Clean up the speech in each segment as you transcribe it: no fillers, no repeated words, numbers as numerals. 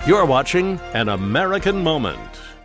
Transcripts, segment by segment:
You're watching An American Moment.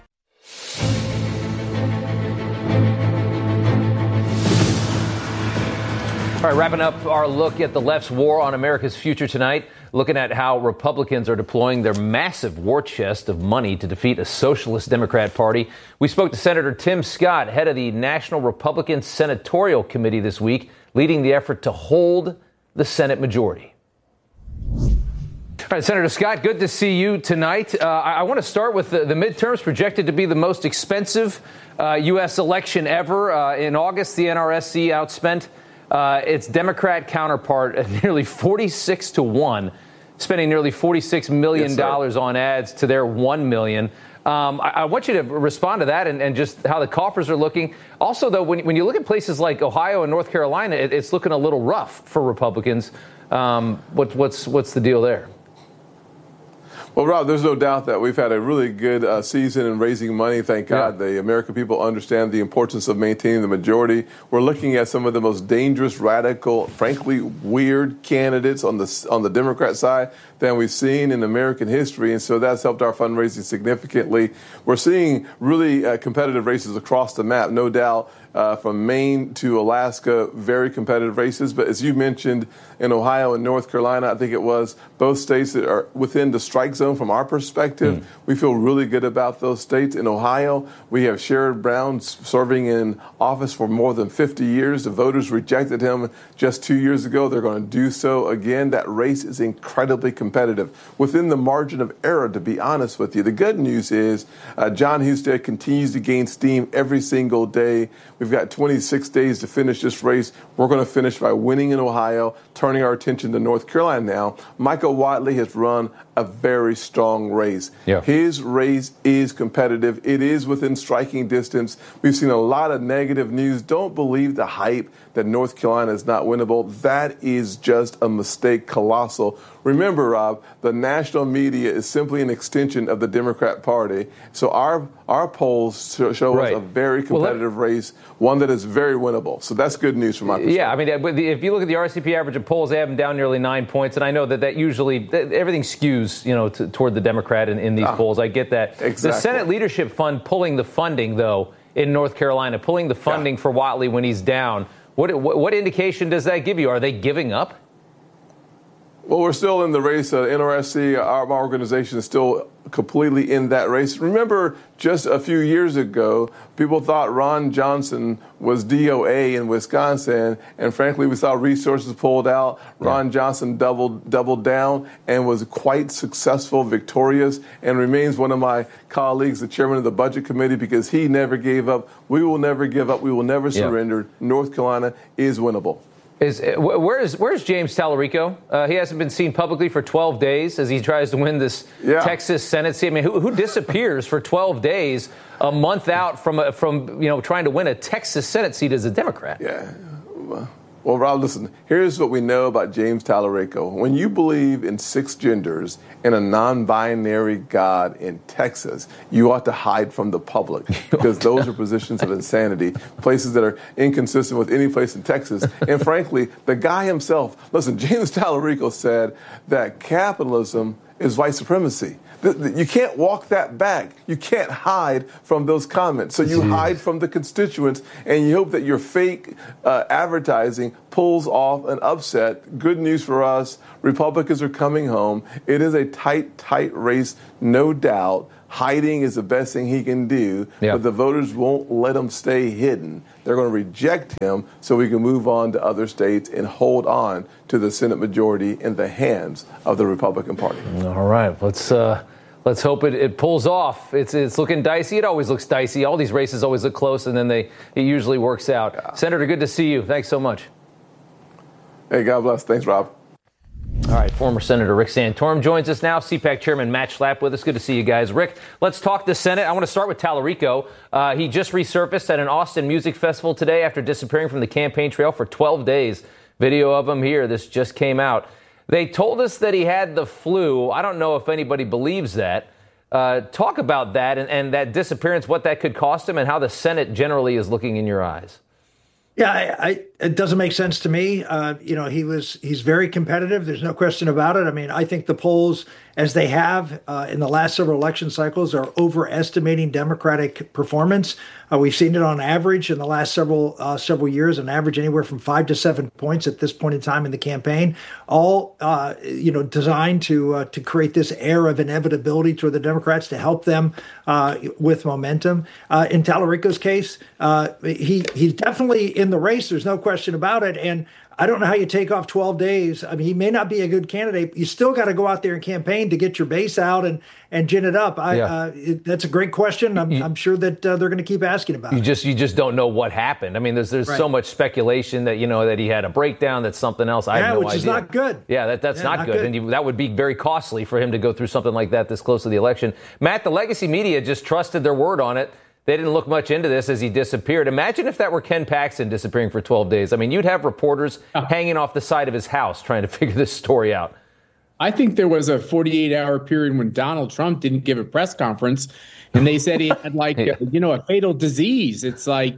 All right, wrapping up our look at the left's war on America's future tonight, looking at how Republicans are deploying their massive war chest of money to defeat a socialist Democrat party. We spoke to Senator Tim Scott, head of the National Republican Senatorial Committee this week, leading the effort to hold the Senate majority. All right, Senator Scott, good to see you tonight. I want to start with the midterms projected to be the most expensive U.S. election ever. In August, the NRSC outspent its Democrat counterpart at nearly 46-1, spending nearly $46 million on ads to their $1 million. I want you to respond to that and just how the coffers are looking. Also, though, when you look at places like Ohio and North Carolina, it's looking a little rough for Republicans. What's the deal there? Well, Rob, there's no doubt that we've had a really good season in raising money. Thank God the American people understand the importance of maintaining the majority. We're looking at some of the most dangerous, radical, frankly, weird candidates on the Democrat side than we've seen in American history, and so that's helped our fundraising significantly. We're seeing really competitive races across the map, no doubt. From Maine to Alaska, very competitive races. But as you mentioned, in Ohio and North Carolina, I think it was both states that are within the strike zone from our perspective. We feel really good about those states. In Ohio, we have Sherrod Brown serving in office for more than 50 years. The voters rejected him just 2 years ago. They're going to do so again. That race is incredibly competitive within the margin of error, to be honest with you. The good news is John Husted continues to gain steam every single day. We've got 26 days to finish this race. We're going to finish by winning in Ohio, turning our attention to North Carolina now. Michael Whatley has run a very strong race. His race is competitive. It is within striking distance. We've seen a lot of negative news. Don't believe the hype that North Carolina is not winnable. That is just a mistake, colossal. Remember, Rob, the national media is simply an extension of the Democrat Party. So our polls show us a very competitive race, one that is very winnable. So that's good news from my perspective. Yeah, I mean, if you look at the RCP average of polls, they have them down nearly 9 points. And I know that usually everything skews, toward the Democrat in these polls. I get that. Exactly. The Senate Leadership Fund pulling the funding, though, in North Carolina, pulling the funding for Whatley when he's down. What indication does that give you? Are they giving up? Well, we're still in the race. NRSC, our organization, is still completely in that race. Remember, just a few years ago, people thought Ron Johnson was DOA in Wisconsin, and frankly, we saw resources pulled out. Ron Johnson doubled down and was quite successful, victorious, and remains one of my colleagues, the chairman of the Budget Committee, because he never gave up. We will never give up. We will never surrender. North Carolina is winnable. Where's James Tallarico? He hasn't been seen publicly for 12 days as he tries to win this Texas Senate seat. I mean, who disappears for 12 days, a month out from trying to win a Texas Senate seat as a Democrat? Yeah. Well, Rob, listen, here's what we know about James Tallarico. When you believe in 6 genders and a non-binary God in Texas, you ought to hide from the public because those are positions of insanity, places that are inconsistent with any place in Texas. And frankly, the guy himself, listen, James Tallarico said that capitalism is white supremacy. You can't walk that back. You can't hide from those comments. So you hide from the constituents, and you hope that your fake advertising pulls off an upset. Good news for us. Republicans are coming home. It is a tight race, no doubt. Hiding is the best thing he can do, but the voters won't let him stay hidden. They're going to reject him so we can move on to other states and hold on to the Senate majority in the hands of the Republican Party. All right, let's hope it pulls off. It's looking dicey. It always looks dicey. All these races always look close, and then it usually works out. Yeah. Senator, good to see you. Thanks so much. Hey, God bless. Thanks, Rob. All right, former Senator Rick Santorum joins us now. CPAC Chairman Matt Schlapp with us. Good to see you guys. Rick, let's talk the Senate. I want to start with Tallarico. He just resurfaced at an Austin music festival today after disappearing from the campaign trail for 12 days. Video of him here. This just came out. They told us that he had the flu. I don't know if anybody believes that. Talk about that and that disappearance, what that could cost him, and how the Senate generally is looking in your eyes. Yeah, It doesn't make sense to me. He's very competitive. There's no question about it. I mean, I think the polls, as they have in the last several election cycles, are overestimating Democratic performance. We've seen it on average in the last several years, an average anywhere from 5 to 7 points at this point in time in the campaign, all designed to create this air of inevitability toward the Democrats to help them with momentum. In Tallarico's case, he's definitely in the race. There's no question about it. And I don't know how you take off 12 days. I mean, he may not be a good candidate. You still got to go out there and campaign to get your base out and gin it up. That's a great question. I'm sure that they're going to keep asking about it. You just don't know what happened. I mean, there's right. So much speculation that, that he had a breakdown, that's something else. I have no idea. Which is not good. Yeah, that's not good. And that would be very costly for him to go through something like that this close to the election. Matt, the legacy media just trusted their word on it. They didn't look much into this as he disappeared. Imagine if that were Ken Paxton disappearing for 12 days. I mean, you'd have reporters hanging off the side of his house trying to figure this story out. I think there was a 48-hour period when Donald Trump didn't give a press conference, and they said he had a fatal disease. It's like,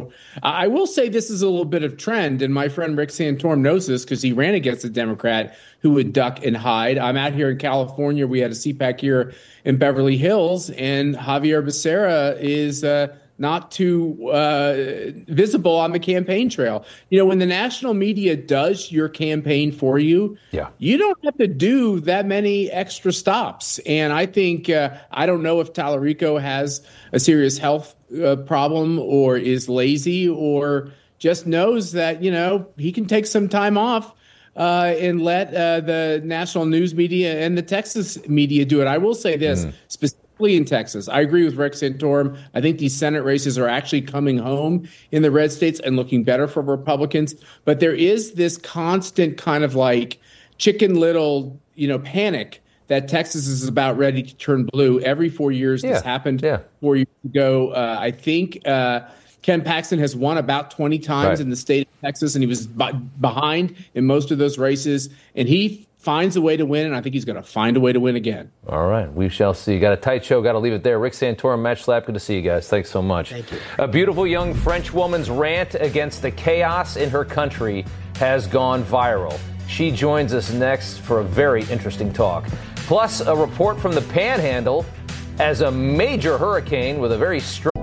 I will say this is a little bit of trend, and my friend Rick Santorum knows this because he ran against a Democrat who would duck and hide. I'm out here in California. We had a CPAC here in Beverly Hills, and Javier Becerra is not too visible on the campaign trail. When the national media does your campaign for you, you don't have to do that many extra stops. And I think, I don't know if Tallarico has a serious health problem or is lazy or just knows that, he can take some time off and let the national news media and the Texas media do it. I will say this, specifically in Texas, I agree with Rick Santorum. I think these Senate races are actually coming home in the red states and looking better for Republicans. But there is this constant kind of like Chicken Little, panic that Texas is about ready to turn blue. Every 4 years this happened. 4 years ago, I think Ken Paxton has won about 20 times in the state of Texas, and he was behind in most of those races. And he finds a way to win, and I think he's going to find a way to win again. All right, we shall see. Got a tight show, got to leave it there. Rick Santorum, Matt Schlapp, good to see you guys. Thanks so much. Thank you. A beautiful young French woman's rant against the chaos in her country has gone viral. She joins us next for a very interesting talk. Plus, a report from the Panhandle as a major hurricane with a very strong